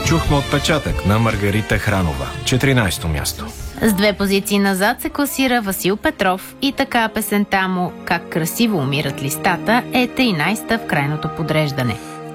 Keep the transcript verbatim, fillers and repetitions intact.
Чухме отпечатък на Маргарита Хранова. четиринайсето място. С две позиции назад се класира Васил Петров и така песента му "Как красиво умират листата" е тринайсета в крайното подреждане.